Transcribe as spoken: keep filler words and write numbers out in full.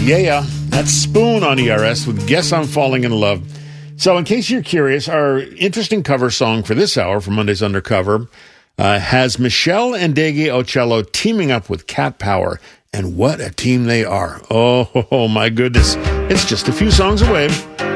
Yeah, yeah. That's Spoon on E R S with Guess I'm Falling in Love. So in case you're curious, our interesting cover song for this hour from Monday's Undercover uh, has Michelle and Dege Ocello teaming up with Cat Power. And what a team they are. Oh, oh, my goodness. It's just a few songs away.